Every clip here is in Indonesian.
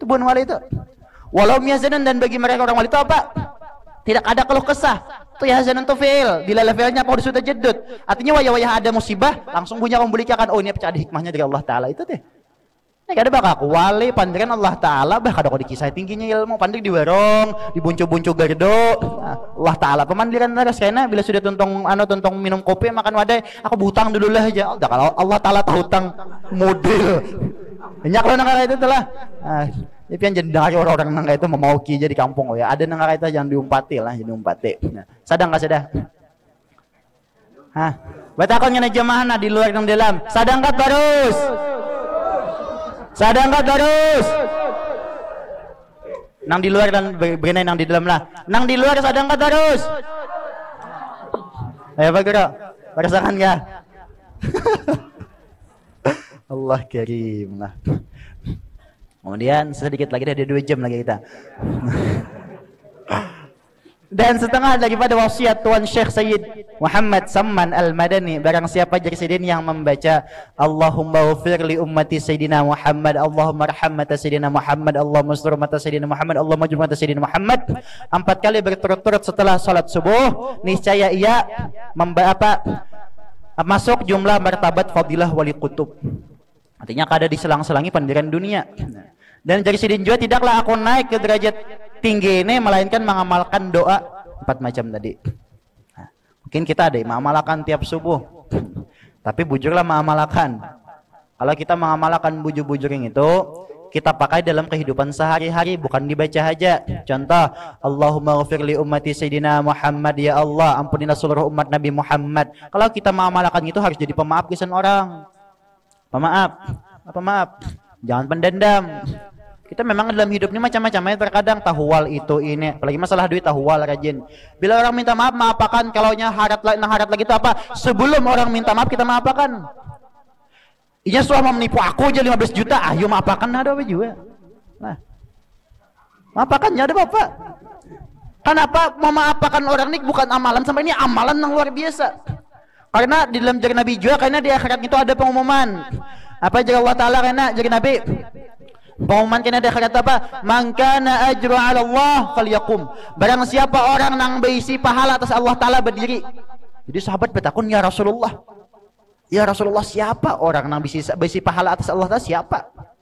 Bun wali itu. Walau yazanun, dan bagi mereka orang wali itu apa? Tidak ada keluh kesah. Itu yazanun tuh fi'il, dilala fi'ilnya apa sudah jedut. Artinya wayah ada musibah langsung punya membulikan, oh ini ada hikmahnya dari Allah Taala itu teh. Ini kada bakal wali pandiran Allah Taala bah kada kok dikisah tingginya ilmu pandir di warung, di buncu-buncu gardo. Allah Taala pemandiran terus kena bila sudah tuntong minum kopi makan wadai, aku butang dulu lah aja. Udah kalau Allah Taala tahu hutang model. Banyak lo nangka itu telah. Tapi yang jadi dari orang-orang nangka itu memauki jadi kampung ya. Ada nangka itu jangan diumpati lah, jadi umpati. Sadang nggak sadar? Hah? Batakon ngene jemaah di luar dan dalam. Sadang nggak terus? Sadang nggak terus? Nang di luar dan begini nang di dalam lah. Nang di luar sadang nggak terus? Ayo bagaimana? Merasakan nggak? Allah karim lah. Kemudian sedikit lagi ada 2 jam lagi kita. Dan setengah daripada wasiat Tuan Syekh Sayyid Muhammad Samman Al-Madani, barang siapa presiden yang membaca Allahumma ghfir li ummati Sayyidina Muhammad, Allahumma arham mata Sayyidina Muhammad, Allahumma astur mata Sayyidina Muhammad, Allahumma ajur mata Sayyidina Muhammad 4 kali berturut-turut setelah salat subuh, niscaya ia masuk jumlah martabat fadilah wali kutub. Artinya kada diselang-selangi pandiran dunia. Dan presiden juga tidaklah aku naik ke derajat tinggi ini melainkan mengamalkan doa 4 macam tadi. Mungkin kita ada mengamalkan tiap subuh, tapi bujurlah mengamalkan. Kalau kita mengamalkan bujur-bujur yang itu, kita pakai dalam kehidupan sehari-hari, bukan dibaca aja. Contoh, Allahumma ghfir li ummati Sayyidina Muhammad, ya Allah ampunilah seluruh umat Nabi Muhammad. Kalau kita mengamalkan itu harus jadi pemaaf kesan orang. Pemaaf. Jangan pendendam. Kita memang dalam hidup ini macam-macam ya, terkadang tahwal itu ini, apalagi masalah duit tahwal rajin. Bila orang minta maaf, maapakan. Kalau harat lagi itu apa? Sebelum orang minta maaf kita maapakan. Iya suami menipu aku aja 15 juta, ayo maapakan ada apa juga. Nah, maapakan ya ada bapak. Kenapa memaapakan orang ini bukan amalan, sampai ini amalan yang luar biasa. Karena di dalam jalan Nabi juga, karena di akhirat itu ada pengumuman. Apa jaga Allah Ta'ala karena jaga Nabi? Pengumuman kena ada kata apa? Man kana ajru 'ala Allah falyakum. Barang siapa orang nang berisi pahala atas Allah Taala berdiri. Jadi sahabat bertakun, ya Rasulullah. Ya Rasulullah, siapa orang nang berisi pahala atas Allah Taala, siapa?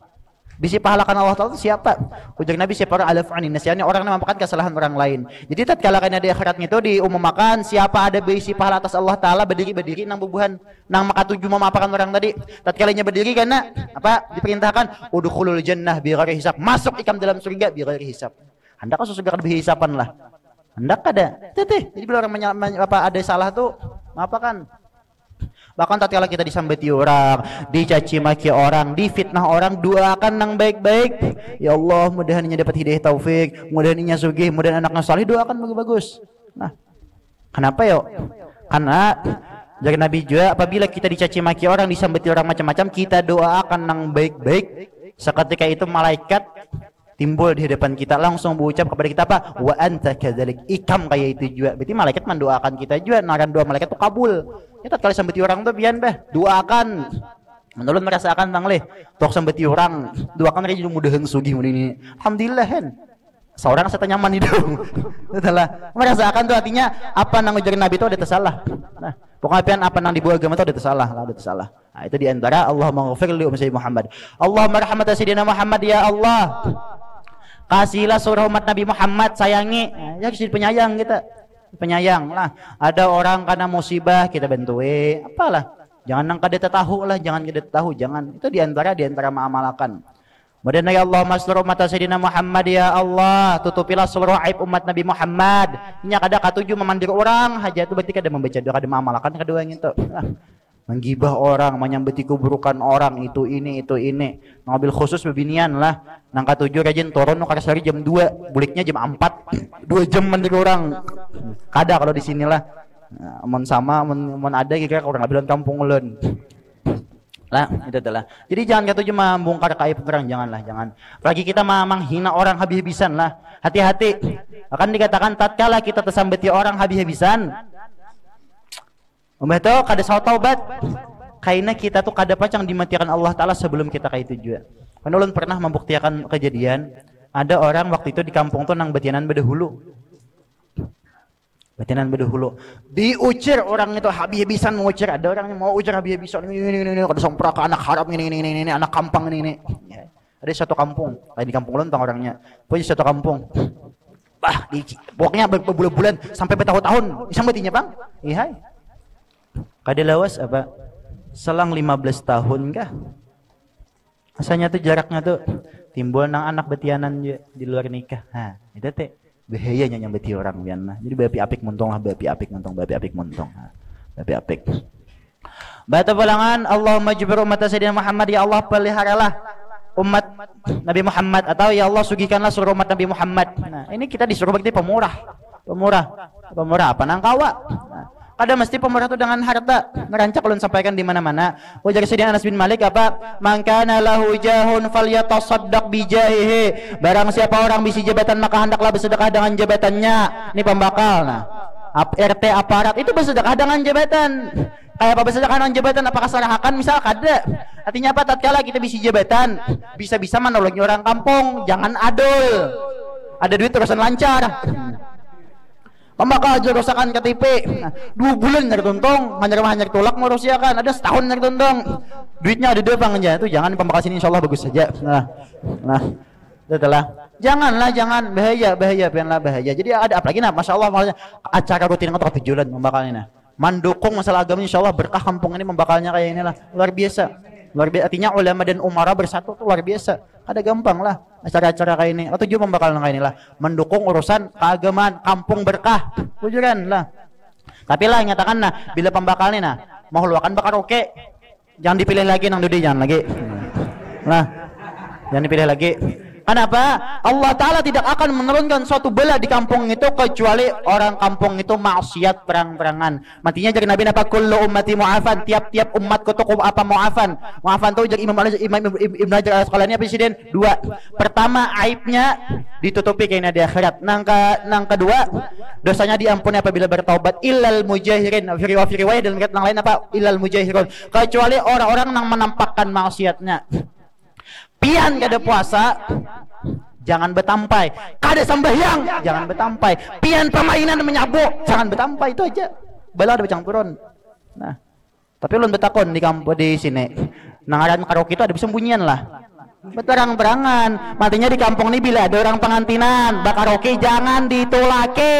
Bisi pahalakan Allah Taala siapa? Ujar Nabi, siapa orang alafani nasihatnya orang yang memakan kesalahan orang lain. Jadi tatkala kena di akhirat itu diumumkan siapa ada berisi pahala atas Allah Taala berdiri nang bubuhan nang maka tuju memaafkan orang tadi. Tatkalanya berdiri karena apa? Diperintahkan udkhulul jannah bi ghairi hisab. Masuk ikam dalam surga bi ghairi hisab. Hendak kau surga bi hisaban lah. Hendak ada. Teteh. Jadi bila orang ada salah tuh maafkan. Bahkan tatkala kita disambeti orang, dicaci maki orang, difitnah orang, doakan nang baik-baik. Ya Allah, mudahan-nya dapat hidayah taufik, mudahan-nya sugih, mudahan anaknya saleh, doakan bagus-bagus. Nah, kenapa yo? Karena dari Nabi juga apabila kita dicaci maki orang, disambeti orang macam-macam, kita doakan nang baik-baik. Seketika itu malaikat timbul di hadapan kita, langsung berucap kepada kita apa? Wa anta kadzalik, ikam kayak itu juga. Berarti malaikat mendoakan kita juga. Naran doa malaikat itu kabul. Kita kali sambeti orang tuh pian bah, doakan. Menurut merasakan tang leh, tok sambeti orang, doakan aja mudahan sugih ini. Alhamdulillah kan. Seorang saya nyaman hidup. Setelah merasakan tuh artinya apa nang ujarin Nabi itu ada tersalah. Nah, pokoknya pian apa nang dibuat agama itu ada tersalah, ada tersalah. Nah, itu di antara Allahumma ghfir li ummati Muhammad. Allahumma rahmat sayyidina Muhammad, ya Allah. Kasihlah seluruh umat Nabi Muhammad, sayangi. Ya jadi penyayang kita. Penyayang lah. Ada orang karena musibah kita bentue, apalah. Jangan nang kada tahu lah, jangan kada tahu, jangan. Itu di antara mengamalkan. Kemudian ya Allah, seluruh umat Sayyidina Muhammad, ya Allah, tutupilah seluruh aib umat Nabi Muhammad. Ini kada katuju memandir orang, haja itu berarti kada membaca doa, kada mengamalkan kedua yang itu. Menggibah orang, menyambeti keburukan orang, itu ini. Mengambil khusus bebinian lah. Nang katujuh rajin turun no sehari jam 2, buliknya jam 4. 2 jam mandir orang. Kada kalau di sinilah. Mon sama, mon ada kira orang ngabilan kampung ulun. Lah, itu adalah. Jadi jangan katujuh membongkar aib orang, janganlah, jangan. Apalagi kita menghina orang habis-habisan lah. Hati-hati. Akan dikatakan tatkala kita tersambeti orang habis-habisan, itu kada salah taubat, Karena kita tuh kada pacang dimatikan Allah Ta'ala sebelum kita kayak itu juga. Karena ulun pernah membuktikan kejadian, ada orang waktu itu di kampung tuh nang betianan bedahulu. Betianan bedahulu. Diucir orang itu habis-habisan mengucir. Ada orang yang mau ucir habis-habisan. Ini. Kada sempra ke anak haram ini, anak kampung ini. Ya. Ada satu kampung, kayak di kampung ulun tang orangnya. Punya satu kampung. Pokoknya berbulan-bulan sampai bertahun-tahun. Bisa betinya bang? Iya. Kada lawas apa? Selang 15 tahun kah? Asalnya tuh jaraknya tuh timbul nang anak betianan di luar nikah. Nah, itu teh bahayanya yang beti orang bian lah. Jadi bapi apik muntong lah, bapi apik muntong. Bapi apik. Bata pulangan Allahumma jibir umat Sayyidina Muhammad, ya Allah peliharalah umat Nabi Muhammad, atau ya Allah sugikanlah seluruh umat Nabi Muhammad. Nah, ini kita disuruh berarti pemurah apa nang kawa. Nah, ada mesti pemurah itu dengan harta. Ngerancak ulun sampaikan di mana-mana. Ujar Sayyidina Anas bin Malik apa? Man kana lahu jahun falyatasaddaq bi jahihi. Barang siapa orang bisi jabatan maka hendaklah bersedekah dengan jabatannya. Ini pembakal. Nah, RT aparat itu bersedekah dengan jabatan. Kayak apa bersedekah dengan jabatan? Apakah sarahakan misal kada? Artinya apa? Tatkala kita bisi jabatan, bisa-bisa menolongi orang kampung, jangan adol. Ada duit terusan lancar. Pembakal aja rusakan KTP. Nah, 2 bulan nyari tuntong, hanyar tolak merusiakan. Ada setahun nyari tuntong. Duitnya ada 2 bang aja. Itu jangan pembakal sini insyaallah bagus saja. Nah. Itulah. Jangan bahaya penlah bahaya. Jadi ada apalagi nah masyaallah acara rutin atau tujuan membakalnya nah. Mendukung masalah agama insyaallah berkah kampung ini membakalnya kayak inilah. Luar biasa. Artinya ulama dan umara bersatu tuh luar biasa. Ada gampang lah acara-acara kayak ini. Atau juga membakal kayak inilah. Mendukung urusan keagamaan kampung berkah. Tujuan lah. Tapi lah nyatakan nah bila pembakalnya nah mau luakan bakar oke. Jangan dipilih lagi nang dudi jangan lagi. Nah, jangan dipilih lagi. Kenapa? Allah Ta'ala tidak akan menurunkan suatu bala di kampung itu kecuali orang kampung itu maksiat perang-perangan. Matinya jadi Nabi apa? Kullu ummati mu'afan. Tiap-tiap umatku itu apa mu'afan. Mu'afan itu jadi Imam Ibn Hajar Al-Asqalani presiden 2. Pertama aibnya ditutupi kayaknya di akhirat. Nang kedua dosanya diampuni apabila bertaubat. Illal mujahirin. Fi riwayat dan riwayat yang lain apa? Illal mujahirun. Kecuali orang-orang yang menampakkan maksiatnya. Pian kada puasa jangan betampai, kada sembahyang jangan betampai, pian permainan menyabuk jangan betampai, itu aja bala ada bercampuran. Nah, tapi ulun betakon di kampung di sini nangaran karaoke itu ada persembunyian lah, beterang-berangan. Matinya di kampung ini bila ada orang pengantinan karaoke jangan ditulaki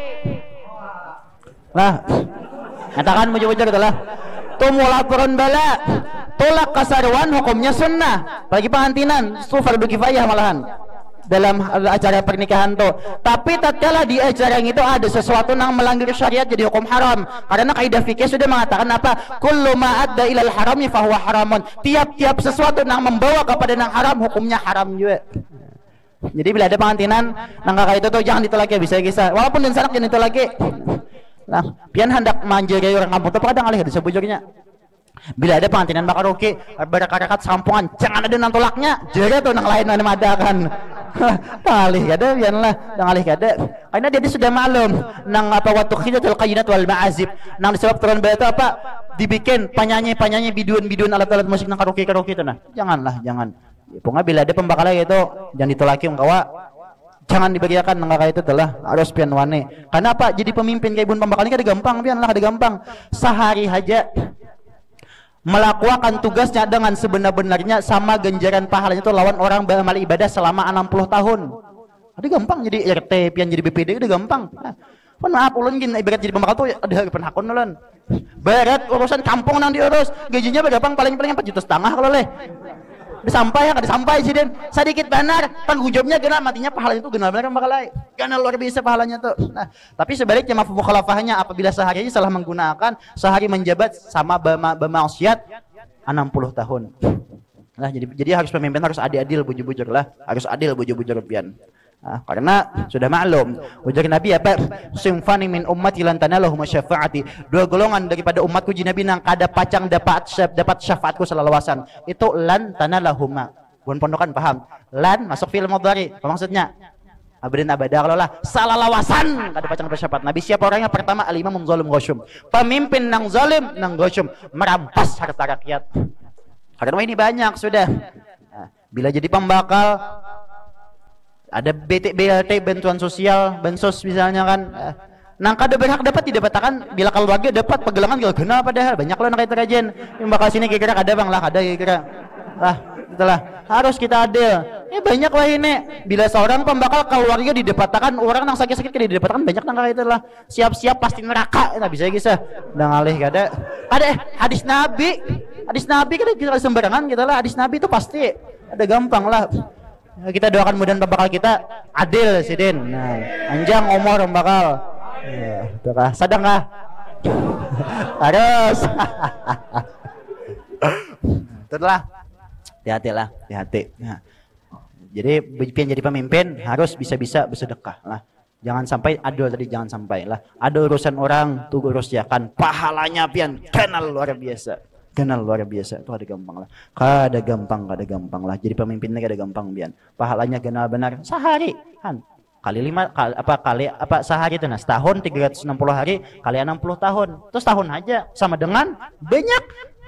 lah. Katakan mujur-mujur itulah tumula purun bala tolak kasaruan hukumnya sunnah, apalagi pengantinan itu fardu kifayah malahan dalam acara pernikahan tuh. Tapi tatkala di acara yang itu ada sesuatu yang melanggar syariat jadi hukum haram, karena kaidah fikih sudah mengatakan apa? Kullu ma adda ilal harami fahuwa haramun. Tiap-tiap sesuatu yang membawa kepada yang haram hukumnya haram juga. Jadi bila ada pengantinan nang kakak itu tuh jangan ditolak ya, bisa walaupun dan sanak jangan ditolak. Nah, pian hendak manjari orang kampung tuh kadang alih ada sebujurnya. Bila ada pengantinan karaoke berkarakat sampungan jangan ada nang tolaknya jere tuh nang lain mana ada kan. Alih kada pianlah nang alih kada. Karena dia sudah maklum nang apa waktu khidatul qayyinat wal ma'azib. Nang disebab turun batu apa dibikin penyanyi bidun alat-alat musik nang karaoke itu nah. Janganlah. Pokoknya bila ada pembakalan itu jangan ditolaki kawa. Jangan dibagiakan nangka itu telah harus pian wane. Karena apa? Jadi pemimpin kayak bun pembakal ini kada gampang pian lah, kada gampang. Sehari aja melakukan tugasnya dengan sebenar-benarnya sama ganjaran pahalanya itu lawan orang beramal ibadah selama 60 tahun. Ada gampang jadi RT pian jadi BPD udah gampang. Pun maaf ulun gini ibarat jadi pembakal tuh ada penakon ulun. Berat urusan kampung nang diurus, gajinya berapa paling-paling 4,5 juta kalau leh. Disampai ya, disampai sih den. Sedikit benar, tanggung jawabnya genap, matinya pahalanya itu genap benar kan bakal lain. Karena luar biasa pahalanya tuh. Nah, tapi sebaliknya mafhum mukhalafahnya apabila sehari salah menggunakan, sehari menjabat sama bermaksiat 60 tahun. Nah, jadi harus pemimpin harus adil bujur-bujur lah, harus adil bujur-bujur pian. Nah, karena sudah maklum ujar Nabi apa simfani min ummati lan tanalahum syafaati, 2 golongan daripada umatku ji Nabi nang kada pacang dapat syafaatku selalawasan itu lan tanalahuma. Bukan pondokan paham lan masuk film mudhari apa maksudnya Abadin abada kalau lah salah lawasan kada pacang bersyapat. Nabi siapa orangnya? Pertama al-imam zalim ghasyum. Pemimpin nang zalim nang ghasyum, merampas harta rakyat. Karena ini banyak sudah. Nah, bila jadi pembakal ada BLT bantuan sosial, bansos misalnya kan. Nang kada berhak dapat didapatkan bila keluarga dapat pegelangan gak kenal padahal banyak loh nang kayak terajen. Yang bakal sini kira-kira kada bang lah kada kira-kira. Lah, itulah harus kita adil. Ya banyak lah ini. Bila seorang pembakal keluarga didapatkan orang nang sakit-sakit kada didapatkan banyak nang kayak itulah. Siap-siap pasti neraka. Nah bisa kisah. Nang alih kada. Ada hadis Nabi. Hadis Nabi kada kita sembarangan kita lah. Hadis Nabi itu pasti ada gampang lah. Kita doakan mudah pembakal kita adil sidin. Nah, anjang umur pembakal. Ya, kah? Sadang kah? Harus. Itulah. Hati-hati lah, hati-hati. Nah, jadi jadi pemimpin harus bisa-bisa bersedekah lah. Jangan sampai adul tadi, jangan sampai lah. Ada urusan orang tuh urus ya kan. Pahalanya pian kenal luar biasa. Kenal luar biasa. Itu ada gampang lah. Kada gampang lah. Jadi pemimpinnya kada gampang pian. Pahalanya kenal benar sehari kan. Kali sehari itu nah setahun 360 hari kali 60 tahun terus tahun aja sama dengan banyak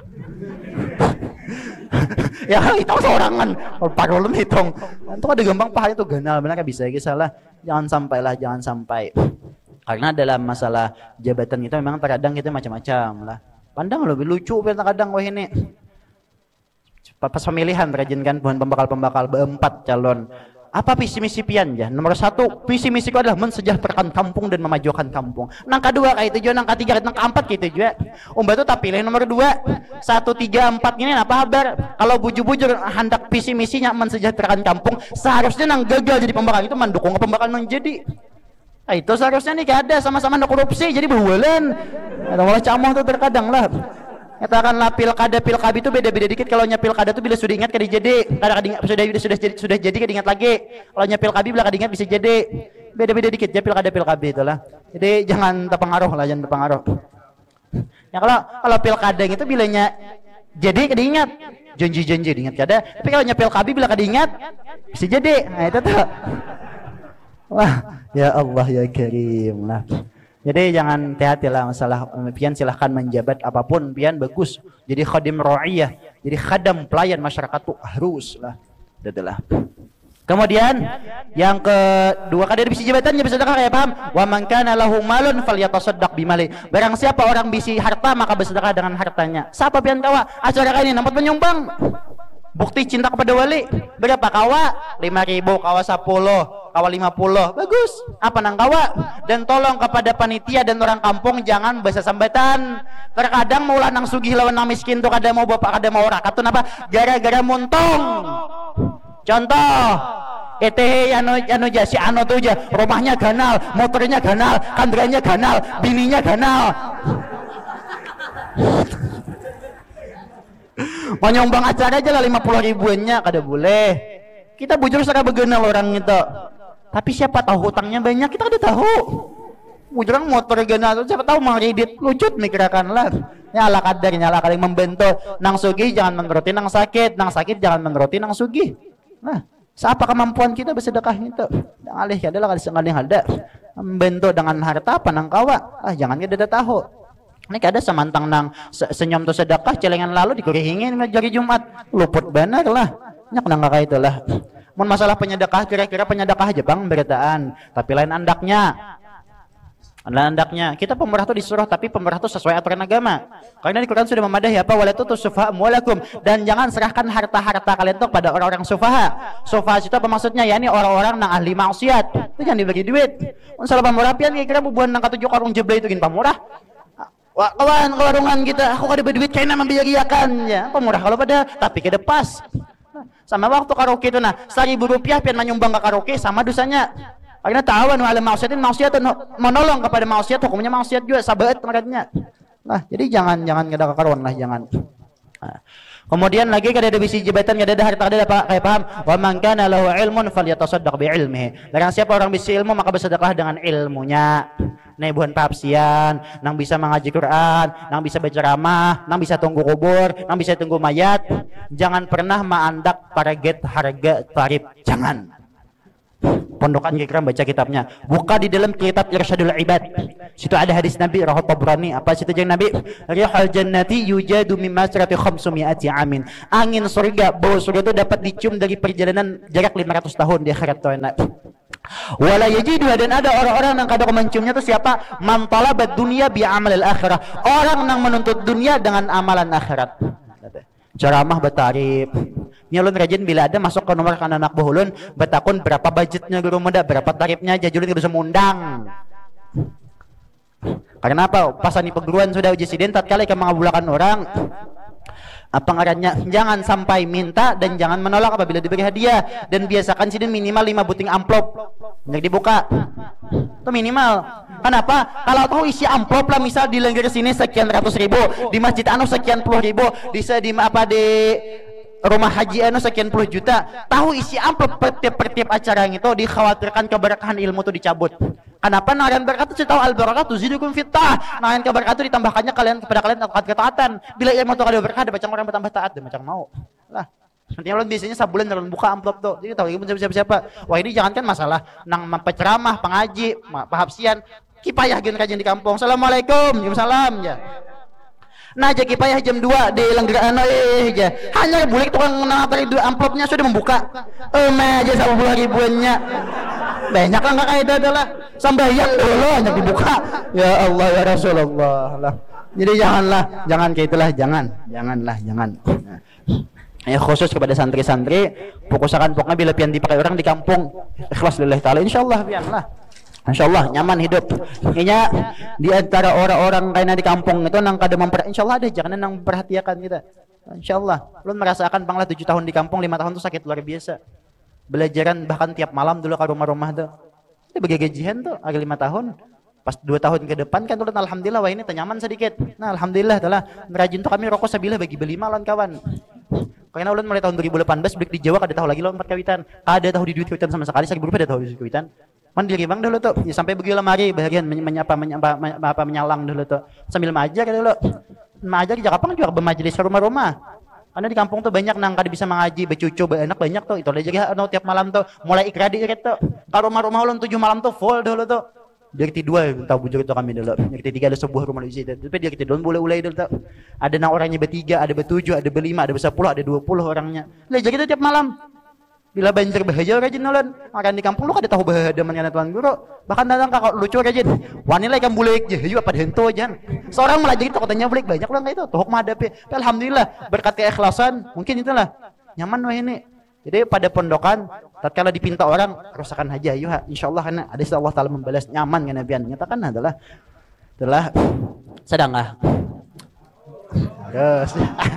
ya hitung seorangan parolem hitung itu ada gampang pahala itu ganal benar bisa salah jangan sampai karena dalam masalah jabatan itu memang terkadang kita macam-macam lah pandang lebih lucu kadang wah ini pas pemilihan rajin kan pembakal berempat calon. Apa visi misi pian ya? Nomor 1, visi misiku adalah mensejahterakan kampung dan memajukan kampung. Nang kedua kayak itu juga, nang ketiga, nang keempat kayak itu juga. Tuh tak pilih nomor 2, 1, 3, 4 ini apa kabar? Kalau bujur-bujur hendak visi misinya mensejahterakan kampung, seharusnya nang gagal jadi pembakal itu mendukung pembakal nang jadi. Nah, itu seharusnya nih ada sama-sama nang korupsi jadi berwalan. Atau malah camoh tuh terkadang lah. Katakanlah pilkada itu beda-beda dikit. Kalau pilkada tuh bila sudah ingat kada jadi, sudah jadi kada ingat lagi. Kalau pilkada bila kada ingat bisa jadi. Beda-beda dikit ya pilkada itulah. Jadi jangan terpengaruh lah, jangan terpengaruh. Ya kalau pilkada itu bilanya jadi kada ingat. Janji ingat kada. Tapi kalau pilkada bila kada ingat bisa jadi. Nah itu tuh. Wah, ya Allah ya Karim lah. Jadi jangan hati-hati lah masalah pian silahkan menjabat apapun pian bagus. Jadi khadim ra'iyah, jadi khadam pelayan masyarakat tuh harus lah. Itulah. Kemudian yang kedua kada bisi jabatannya bersedekah kayak paham. Wa man kana lahu malun falyatasaddaq bimali. Barang siapa orang bisi harta maka bersedekah dengan hartanya. Siapa pian kawa? Acara kali ini nampak menyumbang. Bukti cinta kepada wali berapa kawa? 5.000, kawa 10, kawa 50. Bagus. Apa nang kawa? Dan tolong kepada panitia dan orang kampung jangan bahasa sambatan. Terkadang maulah nang sugih lawan nang miskin tuh kada mau bapak kada mau rakyat tuh apa? Gara-gara muntung. Contoh anu si anu tuh aja rumahnya ganal, motornya ganal, kandranya ganal, bininya ganal. Mau nyumbang acara aja lah 50 ribuannya kada boleh. Kita bujur secara begenal orang itu. Tapi siapa tahu hutangnya banyak kita kada tahu. Bujurang motor ganal siapa tahu mau kredit lucut mikirakan lah. Nyala kadarnya lah kadang membantu nang sugih jangan menuruti nang sakit jangan menuruti nang sugih. Nah, siapa kemampuan kita bersedekah itu? Yang alih adalah kada sengaling ada. Membantu dengan harta apa nang kawa. Jangan kita tahu. Ini kada samantang nang senyum tu sedekah celengan lalu dikurihingin jari Jumat luput benar lah nyak nang kayak itulah. Mun masalah penyedekah kira-kira penyedekah Jepang beritaan tapi lain andaknya kita pemerintah tuh disuruh tapi pemerintah tuh sesuai aturan agama karena di Quran sudah memadahi apa walatu sufaha amwalakum dan jangan serahkan harta-harta kalian tuh pada orang-orang sufaha itu apa maksudnya ya ini orang-orang nang ahli maksiat itu jangan dibagi duit salah pamurapian kira-kira bubuhan nang katujuh karung jeblay itu gin pamurah. Wah, kawan kewarungan kita, aku kada berduit kayaknya membiayakan ya. Pemurah kalau pada, tapi kada pas. Sama waktu karaoke itu nah, Rp1.000 pian menyumbang ke karaoke sama dosanya. Karena tahu anu alam maksiat menolong kepada maksiat hukumnya maksiat juga sabat makanya. Nah, jadi jangan kada kekaruan lah jangan. Nah. Kemudian lagi kada ada bisi jabatan kada ada harta kada ada kayak paham wa man kana lahu ilmun falyatasaddaq bi ilmihi. Barang siapa orang bisi ilmu maka bersedekah dengan ilmunya. Nah, bukan papsian, nang bisa mengaji Quran, nang bisa berceramah, nang bisa tunggu kubur, nang bisa tunggu mayat. Jangan pernah maandak target harga tarif, jangan. pondokan Kikram baca kitabnya, buka di dalam kitab Irsyadul Ibad, situ ada hadis Nabi Rahot Tabrani, apa situ jeung Nabi, rihal jannati yujadu min masrati 500 amin, angin surga, bau surga itu dapat dicium dari perjalanan jarak 500 tahun di akhirat tuh enak. Wala yajidu, dan ada orang-orang yang kadang menciumnya itu siapa? Man talabad dunya bi amalil akhirah, orang yang menuntut dunia dengan amalan akhirat. Ceramah betarif nyalun rajin bila ada masuk ke nomor kan anak bohulun betakun berapa budgetnya guru muda, berapa tarifnya jajulun guru semundang. Karena apa? Pasan di perguruan sudah uji siden tatkala ikan mengabulkan orang apa ngarannya, jangan sampai minta dan jangan menolak apabila diberi hadiah, dan biasakan sini minimal 5 buting amplop yang dibuka itu minimal. Kenapa? Kalau tahu isi amplop lah, misal di lengger sini sekian ratus ribu, di masjid anu sekian puluh ribu, di apa di rumah haji anu sekian puluh juta, tahu isi amplop per tiap acara yang itu, dikhawatirkan keberkahan ilmu itu dicabut. Kenapa? Naran berkat itu tahu al barakatuh zidukum fitah, naran keberkat itu ditambahkannya kepada kalian ketaatan. Bila ilmu itu ada berkah, ada macam orang bertambah taat, ada macam mau lah. Nantinya lo biasanya sebulan dalam buka amplop tuh, jadi tahu ibu siapa. Wah ini jangankan masalah nang penceramah, pengaji, pahapsian, kipayah gen kajian di kampung. Assalamualaikum, waalaikumsalam ya. Nah aja kipayah jam 2 di Langgeraan aja. Hanya boleh tukang nangapari dua amplopnya sudah membuka. Aja 10 ribuannya. Banyak lah kayak itu adalah sambayang dulu hanya dibuka. Ya Allah ya Rasulullah lah. Jadi jangan kayak itulah, janganlah. Ya khusus kepada santri-santri, fokusakan pokoknya bila pian dipakai orang di kampung, ikhlas lillahi taala, insyaallah pianlah. Insyaallah nyaman hidup. Kayaknya di antara orang-orang kayaknya di kampung itu nang kada insyaallah ada jangan nang perhatikan kita. Insyaallah lu merasakan panglah 7 tahun di kampung, 5 tahun tuh sakit luar biasa. Belajaran bahkan tiap malam dulu ke rumah-rumah tuh. Itu bagi gajian tuh agak 5 tahun. Pas 2 tahun ke depan kan ulun alhamdulillah wah ini tenyaman sedikit. Nah alhamdulillah telah merajin tuh kami rokok sabilah bagi berlima lawan kawan. Karena ulun mulai tahun 2018 balik di Jawa kada tahu lagi lawan perkawitan. Kada tahu di duit kawitan sama sekali, sakit berupa ada tahu di kawitan. Mandiri bang dulu tuh, ya, sampai begitu lemari bahagian menyalang dulu tuh sambil majar dulu. Majar di Jakarta juga bermajelis ke rumah-rumah. Karena di kampung tuh banyak nang kada bisa mengaji, bercucu, beranak banyak tuh. Itu aja tiap malam tuh mulai ikrar di irit tuh. Kalau rumah-rumah ulun 7 malam tuh full dulu tuh. Direkti 2 tahu bujur itu kami dulu. Direkti 3 ada sebuah rumah di situ. Tapi direkti 2 boleh dulu tuh. Ada nang orangnya ber-3, ada ber-7, ada ber-5, ada ber-10, ada 20 orangnya. Lah jadi tiap malam. Bila banjir bahaya rajin ulun. Orang di kampung lu kada tahu bahaya dengan tuan guru. Bahkan datang kakak lucu rajin. Wanita ikan bulik jahayu apa hento aja. Seorang malah jadi takutnya bulik banyak orang kayak itu. Tohok menghadapi. Alhamdulillah berkat keikhlasan mungkin itulah nyaman wah ini. Jadi pada pondokan tatkala dipinta orang rasakan aja ayo insyaallah karena ada Allah taala membalas nyaman kan nabian. Nyatakan adalah sedangah. Terus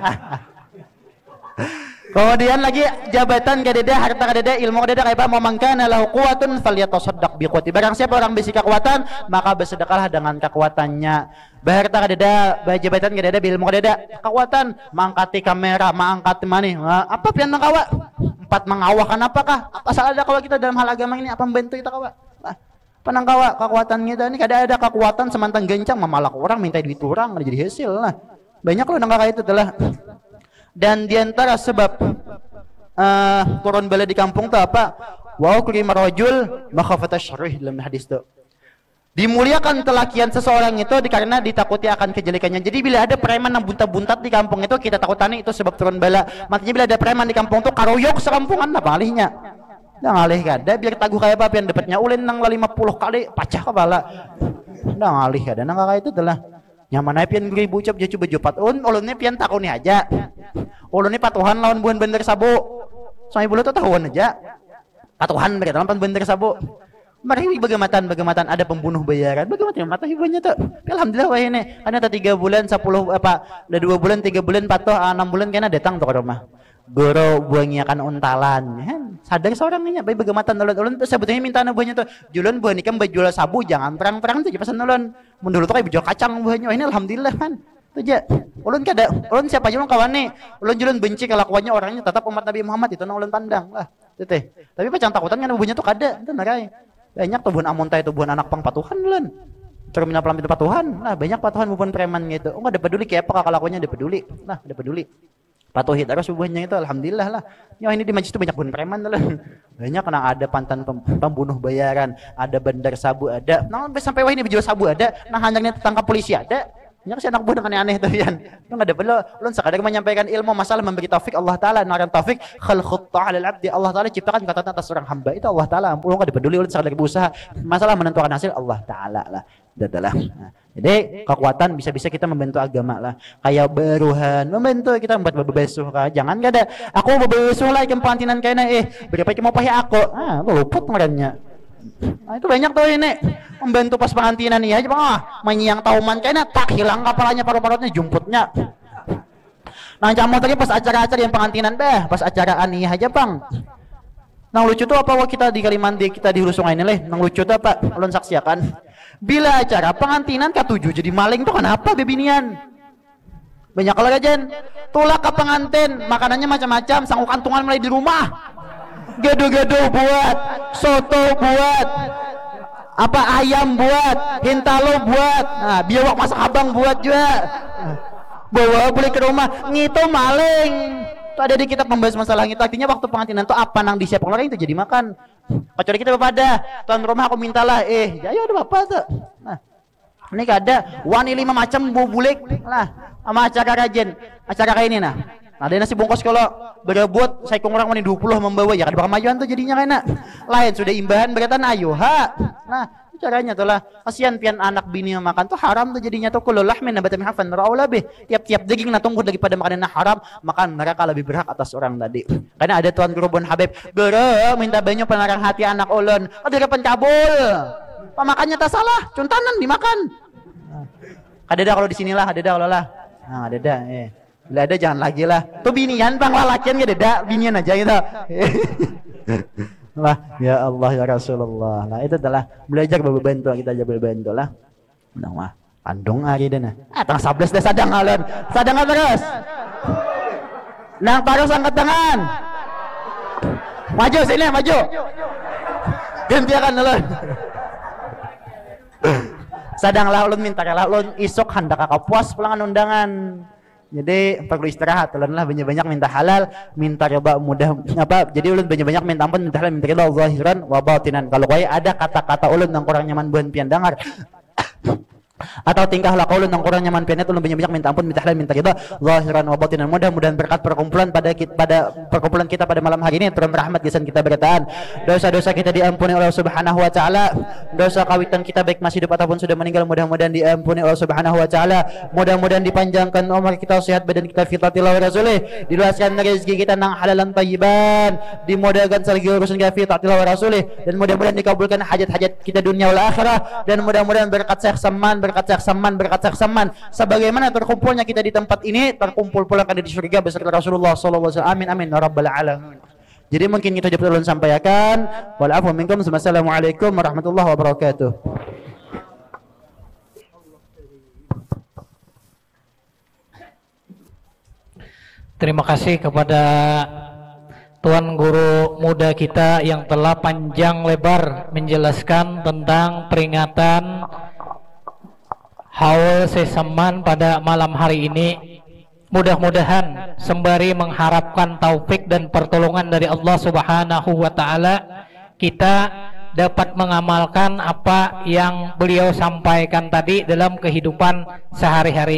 kemudian lagi jabatan kadeda, harta kadeda, ilmu kadeda kayak apa? Memangkana lahu quwatun falyatasaddaq biquwati. Barang siapa orang bisi kekuatan, maka bersedekahlah dengan kekuatannya. Harta kadeda, jabatan kadeda, ilmu kadeda, kekuatan, mangkati kamera, mangkati mani. Apa pian nang kawa? 4 mengawahkan apakah? Apa salah ada kalau kita dalam hal agama ini apa membantu kita kawa? Penang kawa kekuatan kita ini kada ada kekuatan semantang gencang memalak orang minta duit orang jadi hasil lah. Banyak loh nang kayak itu telah. Dan diantara sebab turun bala di kampung itu apa? Wa ukrima rajul makhafata syarrih dalam hadis itu. Dimuliakan telakian seseorang itu karena ditakuti akan kejelekannya. Jadi bila ada preman yang buntat-buntat di kampung itu kita takutani itu sebab turun bala. Makanya bila ada preman di kampung itu karoyok sekampungan apa alihnya. Dah ngalih kada biar taguh kayak apa pian dapatnya ulin nang 50 kali pacah kepala. Dah ngalih kada nang kayak itu telah. Nyaman aja pian ribu ucap dia coba jopat ulunnya pian takuni aja ulunnya patuhan lawan buan bener sabu sampai bulu tuh tahuan aja patuhan mereka lawan bener sabu mereka bagamatan ada pembunuh bayaran bagaimana mata ibunya tuh alhamdulillah wah ini karena 3 bulan 10 apa ada 2 bulan 3 bulan patuh 6 bulan kena datang tuh ke rumah goro buangnya kan untalan sadar seorangnya baik bagamatan ulun tuh sebetulnya minta buahnya tuh jualan buah nikam jual sabu jangan perang-perang tuh pesan ulun menurut tuh kayak jual kacang buahnya ini alhamdulillah kan tuh aja ulun siapa aja ulun kawan nih ulun jualan benci kelakuannya orangnya tetap umat Nabi Muhammad itu nang ulun pandang lah teh tapi pacang takutan kan buahnya tuh kada itu narai banyak tuh buah amunta itu buah anak pangpatuhan ulun terminal pelam itu patuhan lah banyak patuhan bukan preman gitu enggak ada peduli kayak apa kelakuannya ada peduli lah ada peduli Patuhi terus subuhnya itu, alhamdulillah lah. Ya ini di majlis itu banyak pun preman lah. Banyak karena ada pantan pembunuh bayaran, ada bandar sabu ada. Nah sampai wah ini berjual sabu ada, nah hanyanya tertangkap polisi ada. Nya si anak buah dengan aneh tuh yan. Lu enggak ada perlu ulun sekadar menyampaikan ilmu masalah memberi taufik Allah taala, naran taufik khalqut ta'ala al-abdi. Allah taala ciptakan kata atas seorang hamba itu Allah taala. Ulun enggak peduli ulun sekadar berusaha. Masalah menentukan hasil Allah taala lah. Dadalah. Nah, jadi kekuatan bisa-bisa kita membentuk agama lah. Kayak beruhan membentuk kita membuat bebesuh kah. Jangan enggak ada aku mau bebesuh lah ikem pantinan kayaknya berapa mau pakai aku. Ah, luput ngarannya. Nah, itu banyak tuh ini membantu pas pengantinan nih aja bang menyiang tauman kayaknya tak hilang kepalanya paru-parunya jumputnya. Nah kamu tadi pas acara-acara yang pengantinan pas acaraan nih aja bang. Nang lucu tuh apa wah kita di Kalimantan kita di Hulu Sungai ini leh. Nang lucu tuh apa ulun saksiakan bila acara pengantinan ke-7 jadi maling tuh kenapa bebinian banyak kalau gajen tulak ke pengantin makanannya macam-macam sanggup kantungan mulai di rumah. Gado-gado buat, soto buat, apa ayam buat, hintalo buat, nah, biawak masak abang buat juga. Bawa beli ke rumah, ngito maling. Itu ada di kitab membahas masalah ngito. Artinya waktu pengantinan itu apa nang disiapkan orang itu jadi makan. Kecuali kita pada tuan rumah aku mintalah, ya ada bapak tuh. Nah, ini ada wani 5 macam bulik lah, sama acara kajian, acara kayak ini nah. Ada nasi bungkus kalau berebut saya kurang mani 20 membawa ya kan bakal majuan tuh jadinya kena lain sudah imbahan berkatan ayo ha nah caranya tuh lah kasihan pian anak bini yang makan tuh haram tuh jadinya tuh kullu lahmin nabata min hafan raula bih tiap-tiap daging na tunggu daripada makanan haram makan mereka lebih berhak atas orang tadi karena ada tuan guru Bon Habib guru minta banyak penarang hati anak ulun ada pencabul pemakannya tak salah cuntanan dimakan ada dah kalau di sinilah ada dah kalau lah nah ada dah bila ada jangan lagi lah. Tuh binian bang lah lakian gak ada binian aja gitu. Lah ya Allah ya Rasulullah. Nah itu adalah belajar berbantu kita aja berbantu lah. Nah mah pandong hari dana. Tengah 11 dah sadang alon. Sadang terus. Nang terus angkat tangan. Maju sini maju. Gantiakan alon. Sadang lah ulun minta lah ulun isok hendak kakak puas pulangan undangan. Jadi perlu istirahat, ulun lah banyak-banyak minta halal, minta coba mudah apa. Jadi ulun banyak-banyak minta ampun, minta halal, minta ridha zahiran wa batinan. Kalau kaya ada kata-kata ulun yang kurang nyaman buan pian dengar atau tingkah laku ulun yang kurang nyaman pian ulun banyak-banyak minta ampun, minta halal, minta ridha zahiran wa batinan. Mudah-mudahan berkat perkumpulan pada perkumpulan kita pada malam hari ini turun rahmat gisan kita berkataan. Dosa-dosa kita diampuni oleh Allah Subhanahu wa taala. Dosa kawitan kita baik masih hidup ataupun sudah meninggal mudah-mudahan diampuni oleh Allah Subhanahu wa taala. Mudah-mudahan dipanjangkan umur kita, sehat badan kita, fitatillah wa rasulih. Diluaskan rezeki kita nang halalan thayyiban. Dimudahkan segala urusan kita fitatillah wa rasulih dan mudah-mudahan dikabulkan hajat-hajat kita dunia wal akhirah dan mudah-mudahan berkat Syekh Saman sebagaimana terkumpulnya kita di tempat ini terkumpul pula kan di surga beserta Rasulullah sallallahu alaihi wasallam. Amin amin ya rabbal alamin. Jadi mungkin kita dapat ulun sampaikan. Wal afwa minkum. Wassalamualaikum warahmatullahi wabarakatuh. Terima kasih kepada Tuan Guru muda kita yang telah panjang lebar menjelaskan tentang peringatan Haul Sesaman pada malam hari ini. Mudah-mudahan sembari mengharapkan taufik dan pertolongan dari Allah Subhanahu wa taala, kita dapat mengamalkan apa yang beliau sampaikan tadi dalam kehidupan sehari-hari.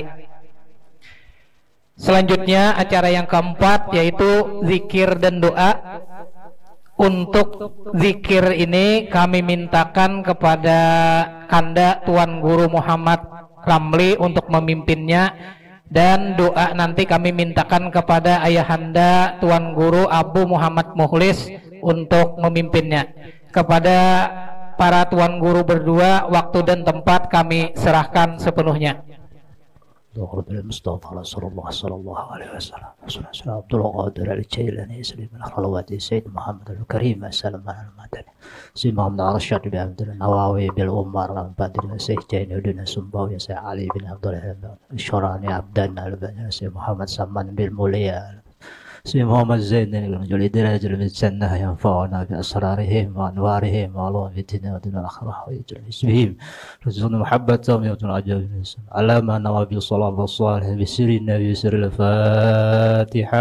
Selanjutnya acara yang keempat yaitu zikir dan doa. Untuk zikir ini kami mintakan kepada Kanda Tuan Guru Muhammad Ramli untuk memimpinnya, dan doa nanti kami mintakan kepada Ayahanda Tuan Guru Abu Muhammad Mukhlis untuk memimpinnya. Kepada para Tuan Guru berdua waktu dan tempat kami serahkan sepenuhnya. ضغط المصطفى رسول الله صلى الله عليه وسلم عبد القادر الجيلاني سليم الخلوات سيد محمد الكريم السلام على المدني سيد محمد الرشاد بن عبد النواوي بالأمر البدر سيد جين بن سنباوي سيد علي بن عبد الرحمن الشراني عبدنا البن سيد محمد سمان بالمولية سيمهم الزين رجل درجة الجنة ينفعنا بأسرارهم وأنوارهم وعلوم في الدنيا ودنيا الآخرة ويجعل اسمهم رزقنا محبتهم يوتون عجب على ما نوى بالصلاة والصالح بسر النبي سر الفاتحة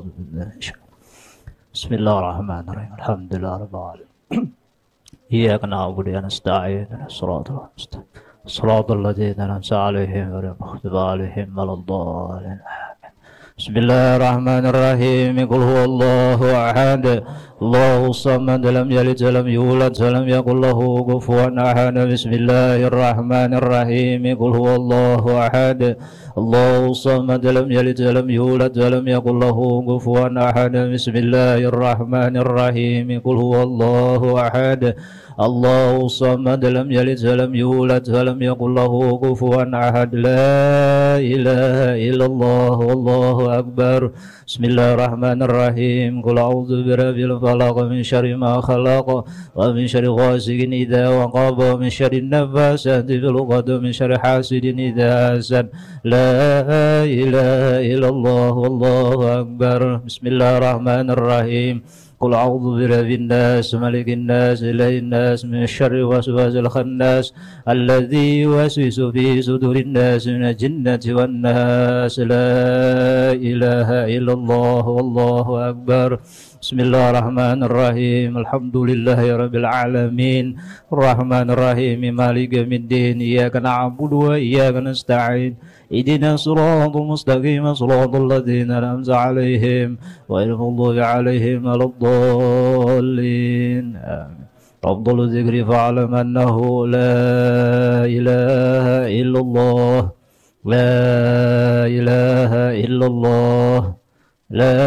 بسم الله الرحمن الرحيم الحمد لله رب العالمين إياك نعبد وإياك نستعين صراط المستقيم صراط الذين أنعمت عليهم غير المغضوب عليهم ولا الضالين بسم الله الرحمن الرحيم قل هو الله أحد الله الصمد لم يلد ولم يولد ولم يكن له كفوا أحد بسم الله الرحمن الرحيم قل هو الله أحد الله الصمد لم يلد ولم يولد ولم يكن له كفوا أحد بسم الله الرحمن الرحيم قل هو الله أحد الله الصمد لم يلد ولم يولد ولم يكن له كفوا أحد لا إله إلا الله والله أكبر بسم الله الرحمن الرحيم قل أعوذ برب الفلق من شر ما خلق ومن شر غاسق إذا وقب ومن شر النفاثات في العقد ومن شر حاسد إذا حسد لا إله إلا الله والله أكبر بسم الله الرحمن الرحيم قل أعوذ برب الناس ملك الناس إله الناس من شر وسواس الخناس الذي يوسوس في صدور الناس من الجنة والناس لا إله إلا الله والله أكبر بسم الله الرحمن الرحيم الحمد لله رب العالمين الرحمن الرحيم مالك يوم الدين إياك نعبد وإياك نستعين اهدنا الصراط المستقيم صراط الذين أنعمت عليهم غير المغضوب عليهم ولا الضالين آمين أفضل الذكر فاعلم أنه لا إله إلا الله لا إله إلا الله لا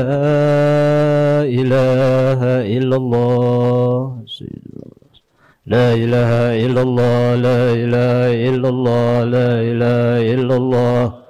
إله إلا الله لا إله إلا الله لا إله إلا الله لا إله إلا الله